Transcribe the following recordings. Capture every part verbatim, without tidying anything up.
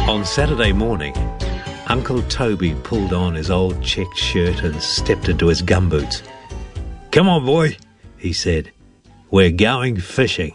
On Saturday morning, Uncle Toby pulled on his old checked shirt and stepped into his gumboots. "Come on, boy," he said. "We're going fishing."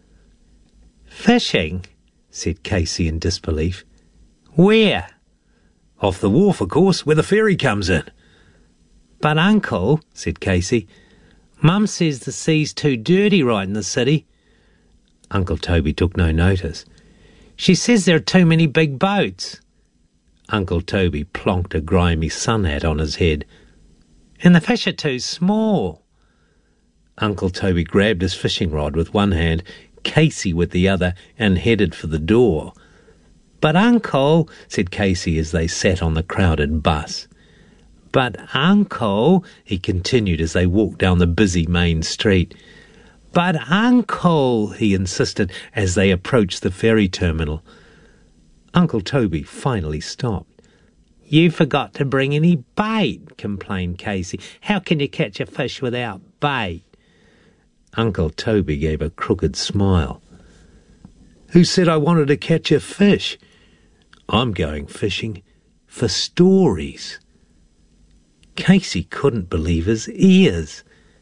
"Fishing?" said Casey in disbelief. "Where?" "Off the wharf, of course, where the ferry comes in." "But, Uncle," said Casey, "Mum says the sea's too dirty right in the city." Uncle Toby took no notice. "She says there are too many big boats." Uncle Toby plonked a grimy sun hat on his head. "And the fish are too small." Uncle Toby grabbed his fishing rod with one hand, Casey with the other, and headed for the door. "But, Uncle," said Casey as they sat on the crowded bus. "But, Uncle," he continued as they walked down the busy main street. "But, Uncle," he insisted as they approached the ferry terminal. Uncle Toby finally stopped. "You forgot to bring any bait," complained Casey. "How can you catch a fish without bait?" Uncle Toby gave a crooked smile. "Who said I wanted to catch a fish? I'm going fishing for stories." Casey couldn't believe his ears.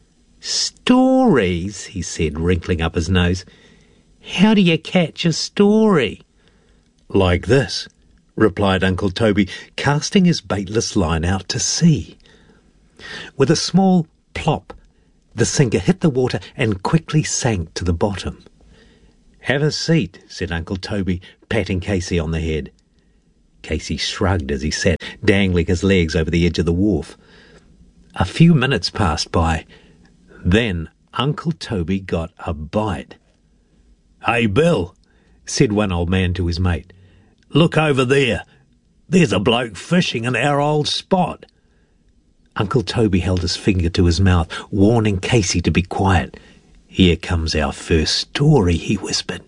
"Stories?" he said, wrinkling up his nose. "How do you catch a story?" "Like this," replied Uncle Toby, casting his baitless line out to sea. With a small plop, the sinker hit the water and quickly sank to the bottom. "Have a seat," said Uncle Toby, patting Casey on the head. Casey shrugged as he sat, dangling his legs over the edge of the wharf. A few minutes passed by. Then Uncle Toby got a bite. "Hey, Bill," said one old man to his mate, "look over there. There's a bloke fishing in our old spot." Uncle Toby held his finger to his mouth, warning Casey to be quiet. "Here comes our first story," he whispered.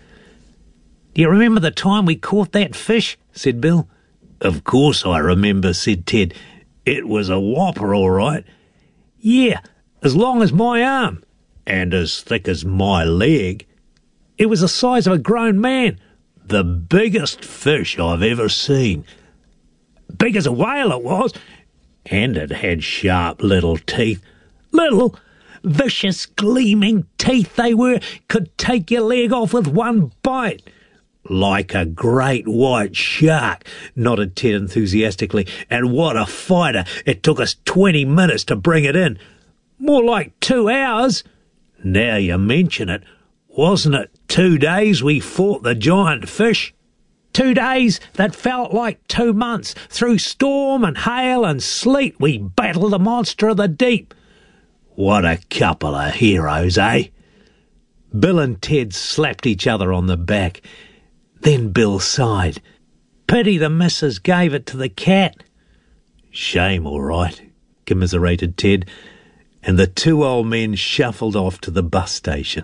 "Do you remember the time we caught that fish?" said Bill. "Of course I remember," said Ted. "It was a whopper, all right." "Yeah, as long as my arm." "And as thick as my leg." "It was the size of a grown man." "The biggest fish I've ever seen." "Big as a whale it was." "And it had sharp little teeth." "Little? Vicious, gleaming teeth they were. Could take your leg off with one bite." "Like a great white shark," nodded Ted enthusiastically. "And what a fighter! It took us twenty minutes to bring it in." "More like two hours." "Now you mention it, wasn't it two days we fought the giant fish?" Two days that felt like two months. Through storm and hail and sleet we battled the monster of the deep." "What a couple of heroes, eh?" Bill and Ted slapped each other on the back. Then Bill sighed. "Pity the missus gave it to the cat." "Shame, all right," commiserated Ted, and the two old men shuffled off to the bus station.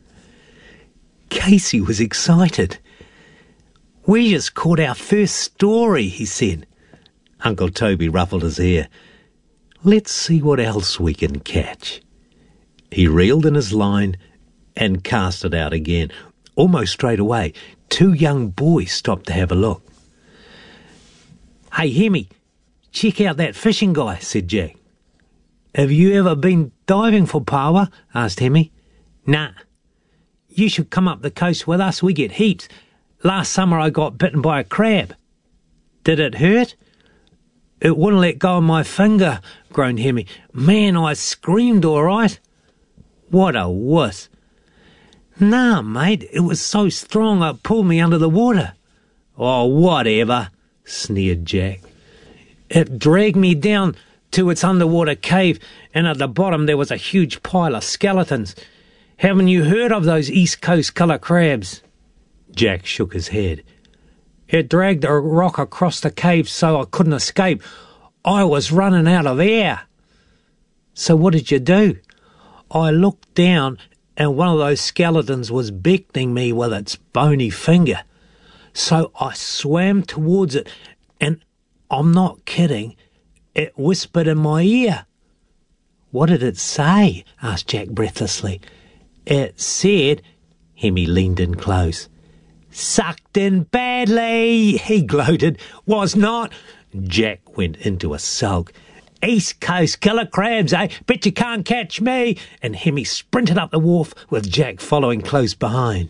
Casey was excited. "We just caught our first story," he said. Uncle Toby ruffled his hair. "Let's see what else we can catch." He reeled in his line and cast it out again. Almost straight away, two young boys stopped to have a look. "Hey, Hemi, check out that fishing guy," said Jack. "Have you ever been diving for paua?" asked Hemi. "Nah. You should come up the coast with us. We get heaps. Last summer I got bitten by a crab." "Did it hurt?" "It wouldn't let go of my finger," groaned Hemi. "Man, I screamed all right." "What a wuss." "Nah, mate, it was so strong it pulled me under the water." "Oh, whatever," sneered Jack. "It dragged me down to its underwater cave, and at the bottom there was a huge pile of skeletons. Haven't you heard of those East Coast killer crabs?" Jack shook his head. "It dragged a rock across the cave so I couldn't escape. I was running out of air." "So what did you do?" "I looked down and one of those skeletons was beckoning me with its bony finger. So I swam towards it, and I'm not kidding, it whispered in my ear." "What did it say?" asked Jack breathlessly. "It said," Hemi leaned in close, "Sucked in badly," he gloated. "Was not." Jack went into a sulk. "East Coast killer crabs, eh? Bet you can't catch me." And Hemi sprinted up the wharf with Jack following close behind.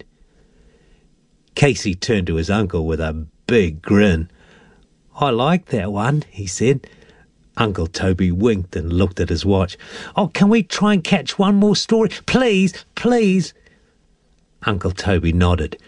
Casey turned to his uncle with a big grin. "I like that one," he said. Uncle Toby winked and looked at his watch. "Oh, can we try and catch one more story? Please, please." Uncle Toby nodded.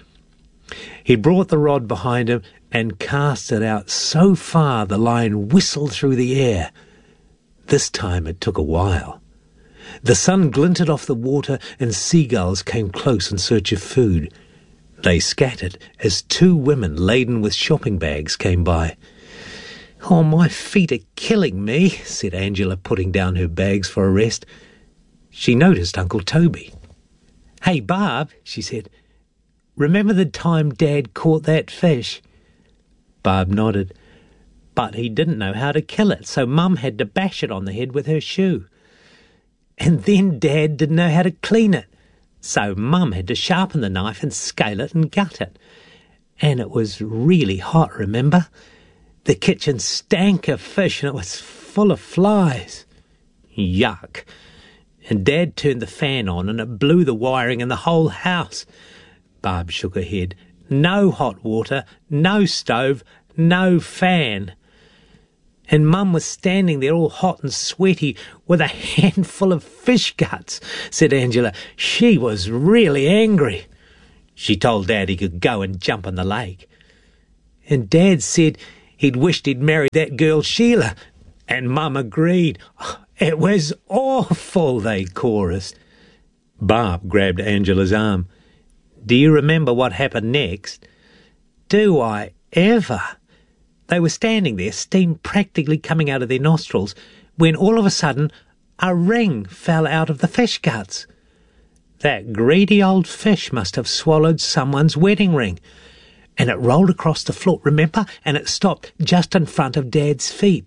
He brought the rod behind him and cast it out so far the line whistled through the air. This time it took a while. The sun glinted off the water and seagulls came close in search of food. They scattered as two women laden with shopping bags came by. "Oh, my feet are killing me," said Angela, putting down her bags for a rest. She noticed Uncle Toby. "Hey, Barb," she said, "remember the time Dad caught that fish?" Barb nodded. "But he didn't know how to kill it, so Mum had to bash it on the head with her shoe. And then Dad didn't know how to clean it, so Mum had to sharpen the knife and scale it and gut it. And it was really hot, remember? The kitchen stank of fish and it was full of flies. Yuck. And Dad turned the fan on and it blew the wiring in the whole house." Barb shook her head. "No hot water, no stove, no fan. And Mum was standing there all hot and sweaty with a handful of fish guts," said Angela. "She was really angry. She told Dad he could go and jump in the lake. And Dad said he'd wished he'd married that girl Sheila, and Mum agreed. It was awful," they chorused. Barb grabbed Angela's arm. "Do you remember what happened next?" "Do I ever?" They were standing there, steam practically coming out of their nostrils, when all of a sudden a ring fell out of the fish guts. That greedy old fish must have swallowed someone's wedding ring. And it rolled across the floor, remember? And it stopped just in front of Dad's feet.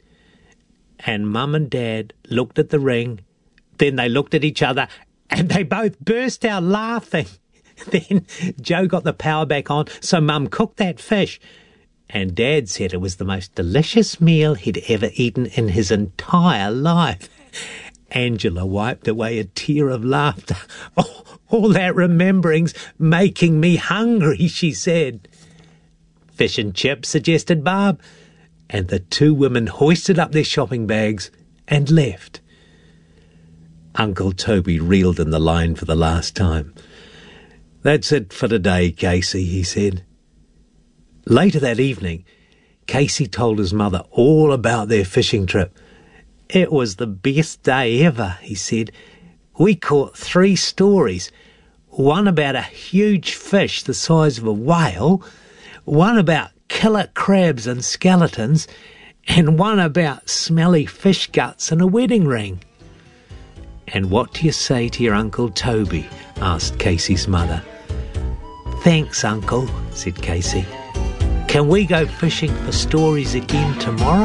And Mum and Dad looked at the ring, then they looked at each other, and they both burst out laughing. Then Joe got the power back on, so Mum cooked that fish. And Dad said it was the most delicious meal he'd ever eaten in his entire life. Angela wiped away a tear of laughter. "Oh, all that remembering's making me hungry," she said. "Fish and chips," suggested Barb. And the two women hoisted up their shopping bags and left. Uncle Toby reeled in the line for the last time. "That's it for today, Casey," he said. Later that evening, Casey told his mother all about their fishing trip. "It was the best day ever," he said. "We caught three stories. One about a huge fish the size of a whale, one about killer crabs and skeletons, and one about smelly fish guts and a wedding ring." "And what do you say to your Uncle Toby?" asked Casey's mother. "Thanks, Uncle," said Casey. "Can we go fishing for stories again tomorrow?"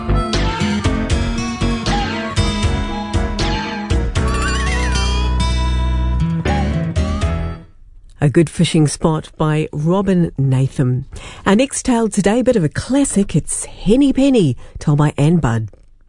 A good fishing spot by Robin Natham. Our next tale today, a bit of a classic. It's Henny Penny, told by Anne Budd.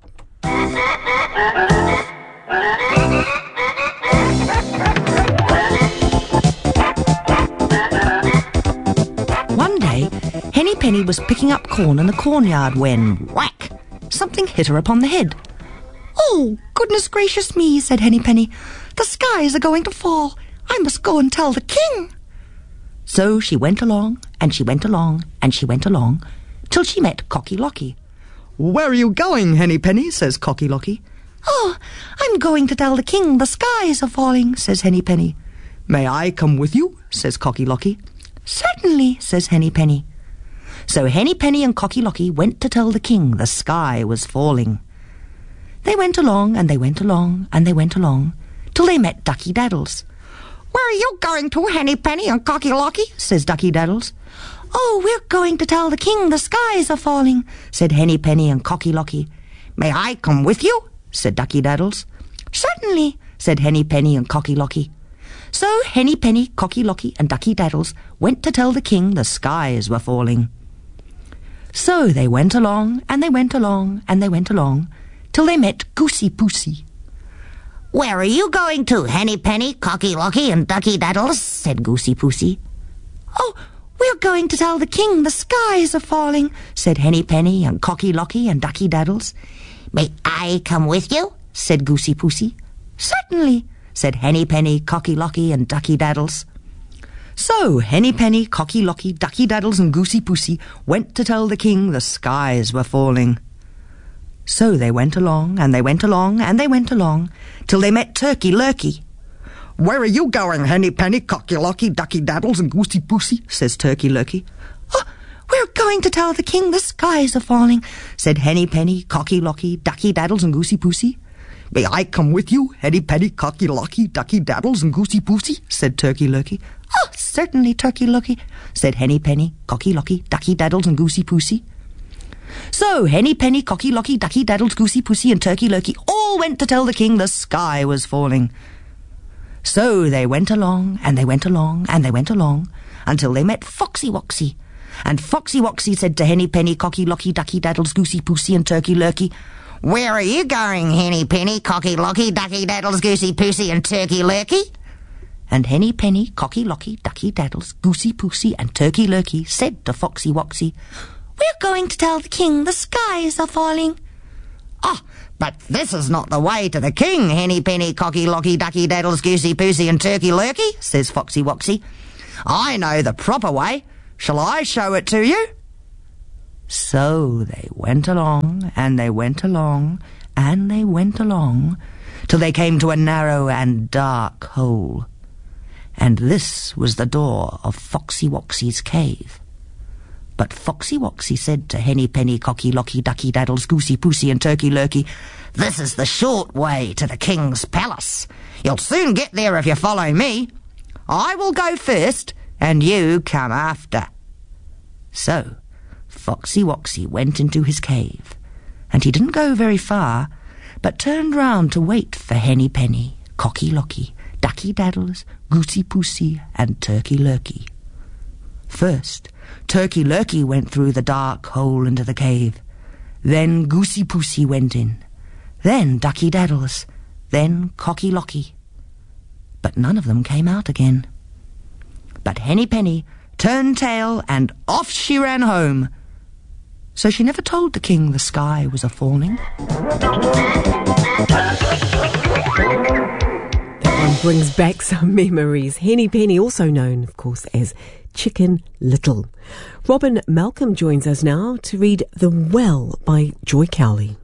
One day, Henny Penny was picking up corn in the cornyard when, whack, something hit her upon the head. "Oh, goodness gracious me," said Henny Penny. "The skies are going to fall. I must go and tell the king." So she went along, and she went along, and she went along, till she met Cocky Locky. "Where are you going, Henny Penny?" says Cocky Locky. "Oh, I'm going to tell the king the skies are falling," says Henny Penny. "May I come with you?" says Cocky Locky. "Certainly," says Henny Penny. So Henny Penny and Cocky Locky went to tell the king the sky was falling. They went along, and they went along, and they went along, till they met Ducky Daddles. "Where are you going to, Henny Penny and Cocky Locky?" says Ducky Daddles. "Oh, we're going to tell the king the skies are falling," said Henny Penny and Cocky Locky. "May I come with you?" said Ducky Daddles. "Certainly," said Henny Penny and Cocky Locky. So Henny Penny, Cocky Locky and Ducky Daddles went to tell the king the skies were falling. So they went along, and they went along, and they went along, till they met Goosey Poosey. "Where are you going to, Henny Penny, Cocky Locky and Ducky Daddles?" said Goosey Poosey. "Oh, we're going to tell the king the skies are falling," said Henny Penny and Cocky Locky and Ducky Daddles. "May I come with you?" said Goosey Poosey. "Certainly," said Henny Penny, Cocky Locky and Ducky Daddles. So Henny Penny, Cocky Locky, Ducky Daddles and Goosey Poosey went to tell the king the skies were falling. So they went along, and they went along, and they went along, till they met Turkey Lurkey. "Where are you going, Henny Penny, Cocky Locky, Ducky Daddles and Goosey Poosey?" says Turkey Lurkey. "Oh, we're going to tell the king the skies are falling," said Henny Penny, Cocky Locky, Ducky Daddles and Goosey Poosey. "May I come with you, Henny Penny, Cocky Locky, Ducky Daddles and Goosey Poosey?" said Turkey Lurkey. "Oh, certainly, Turkey Lurkey," said Henny Penny, Cocky Locky, Ducky Daddles and Goosey Poosey. So Henny Penny, Cocky Locky, Ducky Daddles, Goosey Poosey and Turkey Lurkey all went to tell the king the sky was falling. So they went along, and they went along, and they went along, until they met Foxy Woxy. And Foxy Woxy said to Henny Penny, Cocky Locky, Ducky Daddles, Goosey Poosey and Turkey Lurkey, "Where are you going, Henny Penny, Cocky Locky, Ducky Daddles, Goosey Poosey and Turkey Lurkey?" And Henny Penny, Cocky Locky, Ducky Daddles, Goosey Poosey and Turkey Lurkey said to Foxy Woxy, "We're going to tell the king the skies are falling." "Ah, but this is not the way to the king, Henny Penny, Cocky Locky, Ducky Daddles, Goosey Poosey and Turkey Lurkey," says Foxy Woxy. "I know the proper way. Shall I show it to you?" So they went along, and they went along, and they went along, till they came to a narrow and dark hole. And this was the door of Foxy Woxy's cave. But Foxy Woxy said to Henny Penny, Cocky Locky, Ducky Daddles, Goosey Poosey and Turkey Lurkey, "This is the short way to the king's palace. You'll soon get there if you follow me. I will go first, and you come after." So Foxy Woxy went into his cave, and he didn't go very far, but turned round to wait for Henny Penny, Cocky Locky, Ducky Daddles, Goosey Poosey and Turkey Lurkey. First, Turkey Lurkey went through the dark hole into the cave. Then Goosey Poosey went in. Then Ducky Daddles. Then Cocky Locky. But none of them came out again. But Henny Penny turned tail and off she ran home. So she never told the king the sky was a-falling. That one brings back some memories. Henny Penny, also known, of course, as Chicken Little. Robin Malcolm joins us now to read The Well by Joy Cowley.